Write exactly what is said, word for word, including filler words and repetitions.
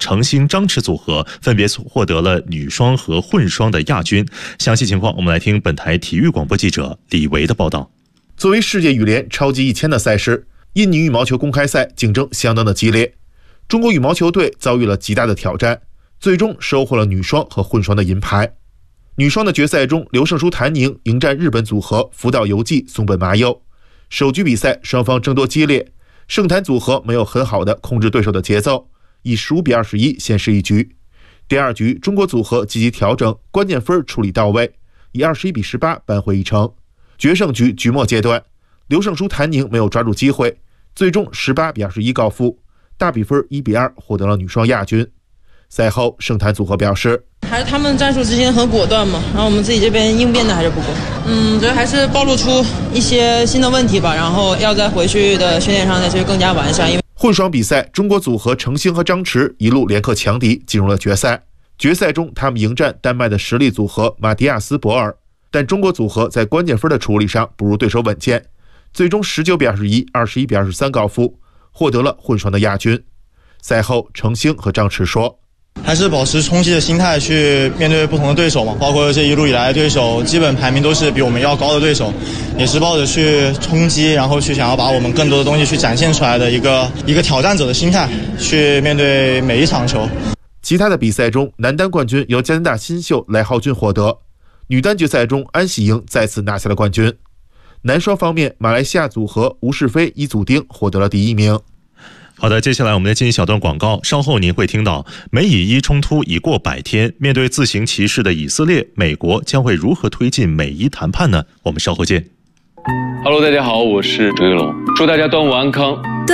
程星张弛组合分别获得了女双和混双的亚军。详细情况，我们来听本台体育广播记者李维的报道。 作为世界羽联超级一千的赛事，印尼羽毛球公开赛竞争相当的激烈，中国羽毛球队遭遇了极大的挑战，最终收获了女双和混双的银牌。女双的决赛中，刘胜书谭宁迎战日本组合福岛由纪松本麻佑。首局比赛双方争夺激烈，胜谭组合没有很好的控制对手的节奏，以十五比二十一先失一局。第二局，中国组合积极调整，关键分处理到位，以二十一比十八扳回一城。决胜局局末阶段，刘胜书谭宁没有抓住机会，最终十八比二十一告负，大比分一比二获得了女双亚军。赛后，胜谭组合表示， 还是他们战术之间很果断嘛，然后我们自己这边应变的还是不够。嗯，觉得还是暴露出一些新的问题吧，然后要在回去的训练上再去更加完善。因为混双比赛，中国组合程星和张弛一路连克强敌，进入了决赛。决赛中，他们迎战丹麦的实力组合马蒂亚斯博尔，但中国组合在关键分的处理上不如对手稳健，最终十九比二十一、二十一比二十三告负，获得了混双的亚军。赛后，程星和张弛说， 还是保持冲击的心态去面对不同的对手嘛，包括这一路以来的对手基本排名都是比我们要高的对手，也是抱着去冲击，然后去想要把我们更多的东西去展现出来的一个一个挑战者的心态去面对每一场球。 其他的比赛中，男单冠军由加拿大新秀赖浩俊获得，女单决赛中安喜莹再次拿下了冠军。男双方面，马来西亚组合吴世飞、伊祖丁获得了第一名。 好的，接下来我们来进行小段广告，稍后您会听到美以伊冲突已过百天，面对自行歧视的以色列，美国将会如何推进美伊谈判呢？我们稍后见。 Hello， 大家好，我是周玉龙，祝大家端午安康。